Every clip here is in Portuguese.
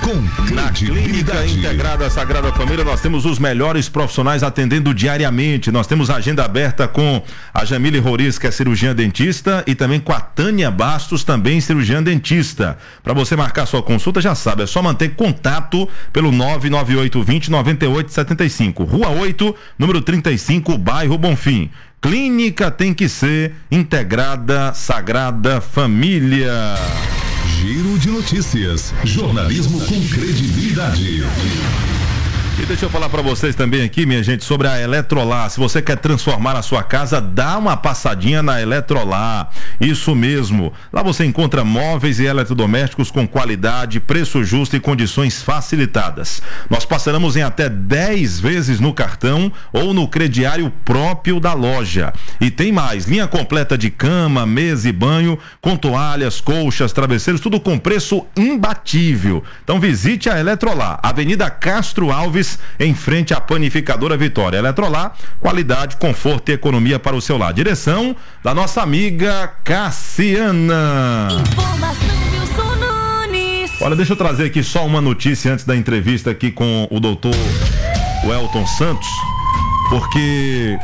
Na Clínica Integrada Sagrada Família nós temos os melhores profissionais atendendo diariamente. Nós temos a agenda aberta com a Jamile Roriz, que é cirurgiã dentista, e também com a Tânia Bastos, também cirurgiã dentista. Para você marcar sua consulta, já sabe, é só manter contato pelo 99820-9875. Rua 8, número 35, bairro Bonfim. Clínica tem que ser Integrada Sagrada Família. Giro de notícias. Jornalismo com credibilidade. E deixa eu falar para vocês também aqui, minha gente, sobre a Eletrolar. Se você quer transformar a sua casa, dá uma passadinha na Eletrolar. Isso mesmo. Lá você encontra móveis e eletrodomésticos com qualidade, preço justo e condições facilitadas. Nós passaremos em até 10 vezes no cartão ou no crediário próprio da loja. E tem mais, linha completa de cama, mesa e banho, com toalhas, colchas, travesseiros, tudo com preço imbatível. Então visite a Eletrolar, Avenida Castro Alves, em frente à Panificadora Vitória. Eletrolar, qualidade, conforto e economia para o seu lar. Direção da nossa amiga Cassiana. Informação Nunes. Olha, deixa eu trazer aqui só uma notícia antes da entrevista aqui com o doutor Wellton Santos, porque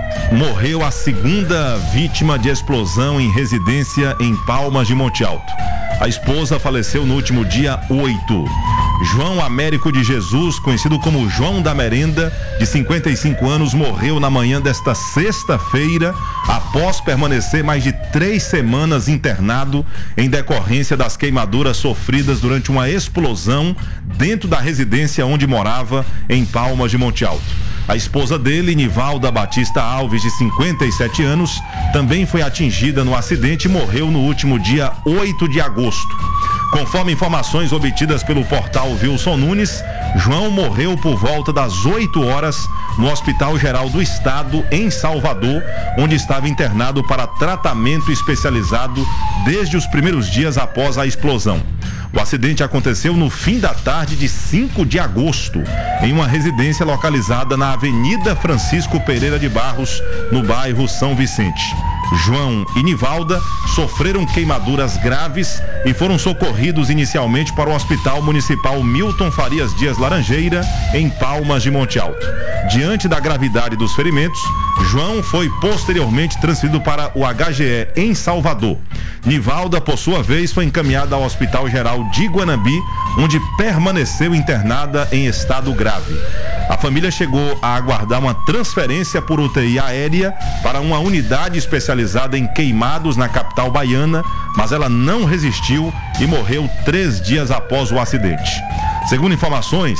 morreu a segunda vítima de explosão em residência em Palmas de Monte Alto. A esposa faleceu no último dia 8. João Américo de Jesus, conhecido como João da Merenda, de 55 anos, morreu na manhã desta sexta-feira, após permanecer mais de 3 semanas internado em decorrência das queimaduras sofridas durante uma explosão dentro da residência onde morava, em Palmas de Monte Alto. A esposa dele, Nivalda Batista Alves, de 57 anos, também foi atingida no acidente e morreu no último dia 8 de agosto. Conforme informações obtidas pelo portal Wilson Nunes, João morreu por volta das 8 horas no Hospital Geral do Estado, em Salvador, onde estava internado para tratamento especializado desde os primeiros dias após a explosão. O acidente aconteceu no fim da tarde de 5 de agosto, em uma residência localizada na Avenida Francisco Pereira de Barros, no bairro São Vicente. João e Nivalda sofreram queimaduras graves e foram socorridos inicialmente para o Hospital Municipal Milton Farias Dias Laranjeira, em Palmas de Monte Alto. Diante da gravidade dos ferimentos, João foi posteriormente transferido para o HGE em Salvador. Nivalda, por sua vez, foi encaminhada ao Hospital Geral de Guanambi, onde permaneceu internada em estado grave. A família chegou a aguardar uma transferência por UTI aérea para uma unidade especializada em queimados na capital baiana, mas ela não resistiu e morreu 3 dias após o acidente. Segundo informações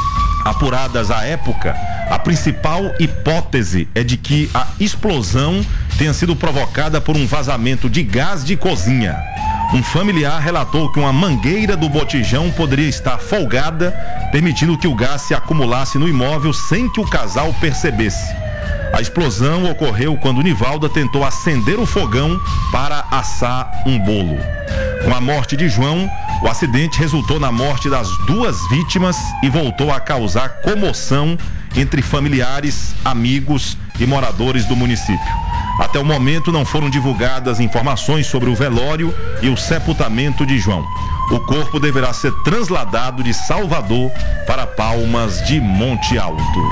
apuradas à época, a principal hipótese é de que a explosão tenha sido provocada por um vazamento de gás de cozinha. Um familiar relatou que uma mangueira do botijão poderia estar folgada, permitindo que o gás se acumulasse no imóvel sem que o casal percebesse. A explosão ocorreu quando Nivalda tentou acender o fogão para assar um bolo. Com a morte de João, o acidente resultou na morte das 2 vítimas e voltou a causar comoção entre familiares, amigos e moradores do município. Até o momento não foram divulgadas informações sobre o velório e o sepultamento de João. O corpo deverá ser trasladado de Salvador para Palmas de Monte Alto.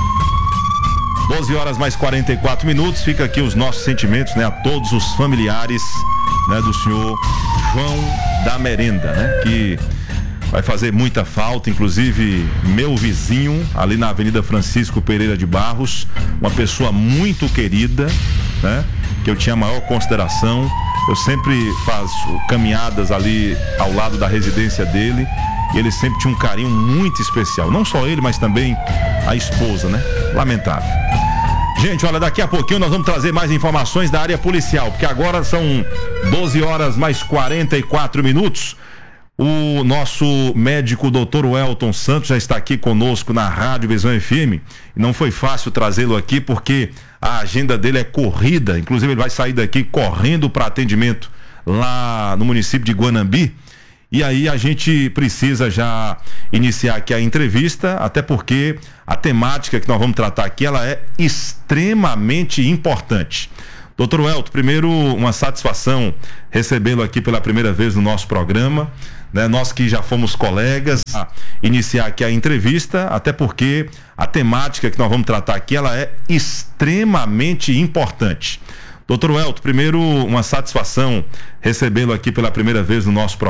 12 horas mais 44 minutos, fica aqui os nossos sentimentos, né, a todos os familiares, né, do senhor João da Merenda, né, que vai fazer muita falta, inclusive meu vizinho ali na Avenida Francisco Pereira de Barros, uma pessoa muito querida, né, que eu tinha a maior consideração. Eu sempre faço caminhadas ali ao lado da residência dele e ele sempre tinha um carinho muito especial, não só ele, mas também a esposa, né? Lamentável. Gente, olha, daqui a pouquinho nós vamos trazer mais informações da área policial, porque agora são 12 horas mais 44 minutos. O nosso médico Dr. Wellton Santos já está aqui conosco na Rádio Visão FM. Não foi fácil trazê-lo aqui porque a agenda dele é corrida, inclusive ele vai sair daqui correndo para atendimento lá no município de Guanambi. E aí a gente precisa já iniciar aqui a entrevista, até porque a temática que nós vamos tratar aqui, ela é extremamente importante. Doutor Wellton, primeiro uma satisfação recebê-lo aqui pela primeira vez no nosso programa, né? Nós que já fomos colegas, iniciar aqui a entrevista, até porque a temática que nós vamos tratar aqui, ela é extremamente importante. Doutor Welton, primeiro, uma satisfação recebê-lo aqui pela primeira vez no nosso programa.